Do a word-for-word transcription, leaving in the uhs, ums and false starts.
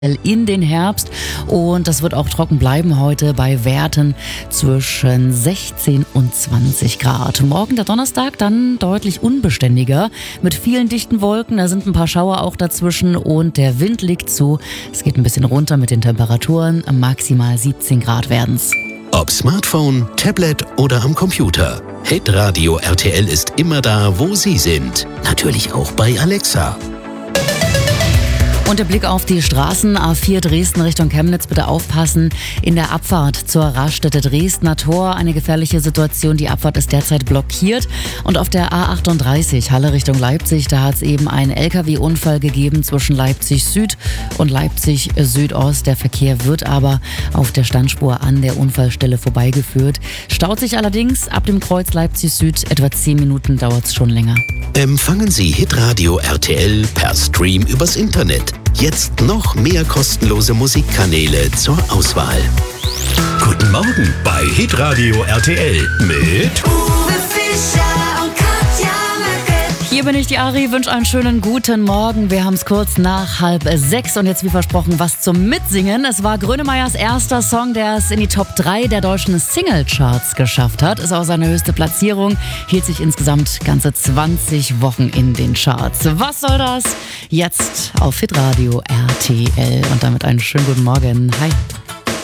in den Herbst und das wird auch trocken bleiben heute bei Werten zwischen sechzehn und zwanzig Grad. Morgen der Donnerstag dann deutlich unbeständiger mit vielen dichten Wolken, da sind ein paar Schauer auch dazwischen und der Wind liegt zu. Es geht ein bisschen runter mit den Temperaturen, maximal siebzehn Grad werden's. Ob Smartphone, Tablet oder am Computer. Hitradio R T L ist immer da, wo Sie sind. Natürlich auch bei Alexa. Und der Blick auf die Straßen, A vier Dresden Richtung Chemnitz, bitte aufpassen. In der Abfahrt zur Raststätte Dresdner Tor eine gefährliche Situation. Die Abfahrt ist derzeit blockiert. Und auf der A achtunddreißig Halle Richtung Leipzig, da hat es eben einen L K W-Unfall gegeben zwischen Leipzig Süd und Leipzig Südost. Der Verkehr wird aber auf der Standspur an der Unfallstelle vorbeigeführt. Staut sich allerdings ab dem Kreuz Leipzig Süd, etwa zehn Minuten dauert es schon länger. Empfangen Sie Hitradio R T L per Stream übers Internet. Jetzt noch mehr kostenlose Musikkanäle zur Auswahl. Guten Morgen bei Hitradio R T L mit Uwe Fischer und Katja Möcke. Hier bin ich, die Ari, wünsche einen schönen guten Morgen. Wir haben es kurz nach halb sechs und jetzt wie versprochen was zum Mitsingen. Es war Grönemeyers erster Song, der es in die Top drei der deutschen Singlecharts geschafft hat. Ist auch seine höchste Platzierung, hielt sich insgesamt ganze zwanzig Wochen in den Charts. Was soll das? Jetzt auf Hitradio R T L und damit einen schönen guten Morgen. Hi.